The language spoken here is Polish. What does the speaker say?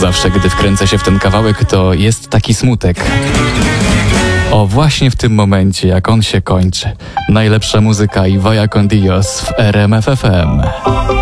Zawsze, gdy wkręcę się w ten kawałek, to jest taki smutek. O, właśnie w tym momencie, jak on się kończy. Najlepsza muzyka i Vaya con Dios w RMF FM.